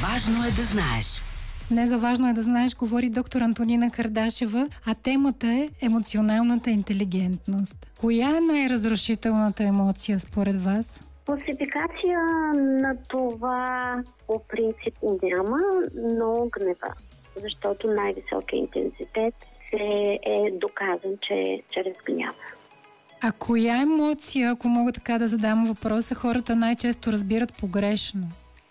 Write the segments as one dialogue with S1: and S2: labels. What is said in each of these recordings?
S1: Важно е да знаеш.
S2: Днес за Важно е да знаеш говори доктор Антонина Кардашева, а темата е емоционалната интелигентност. Коя е най-разрушителната емоция според вас?
S3: Класификация на това по принцип няма, но гнева. Защото най-високия интензитет е доказан, че чрез гняв.
S2: А коя емоция, ако мога така да задам въпроса, хората най-често разбират погрешно?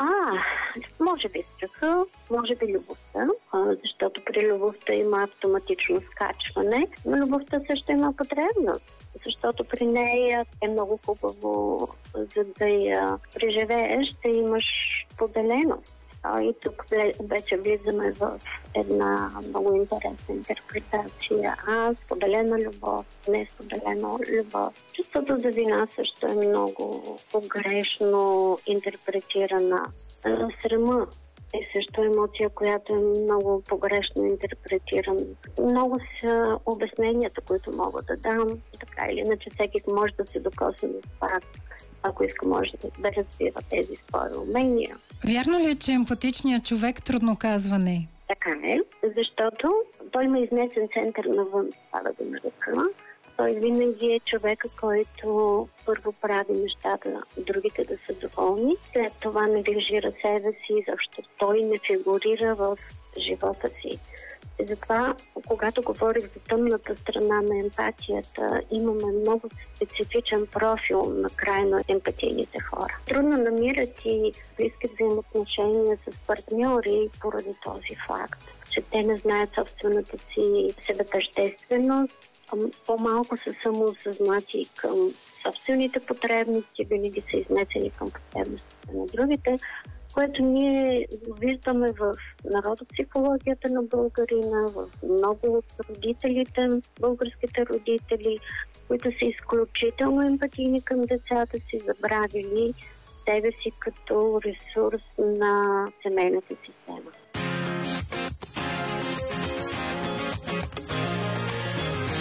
S3: Може би страха, може би любовта, защото при любовта има автоматично скачване, но любовта също има потребност, защото при нея е много хубаво, за да я преживееш, да имаш поделеност. И тук вече влизаме в една много интересна интерпретация. Споделена любов, не споделена любов. Чувството за вина също е много погрешно интерпретирана. Срама е също емоция, която е много погрешно интерпретирана. Много са обясненията, които мога да дам. Така или иначе всеки може да се докосне до факт, ако иска може да развива тези свои умения.
S2: Вярно ли е, че емпатичният човек трудно казва не?
S3: Така е, защото той има изнесен център навън, това да го нарека. Той винаги е човека, който първо прави нещата, другите да са доволни. След това неглижира себе си, защото той не фигурира в живота си. И затова, когато говорих за тъмната страна на емпатията, имаме много специфичен профил на крайно емпатийните хора. Трудно намират и близки взаимоотношения с партньори поради този факт, че те не знаят собствената си себетъждественост, по-малко са самоосъзнати към собствените потребности, винаги са изнесени към потребностите на другите, което ние виждаме в народопсихологията на българина, в много от родителите, българските родители, които са изключително емпатийни към децата си, забравили себе си като ресурс на семейната система.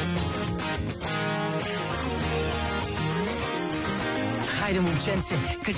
S1: Хайде, момченце, кажи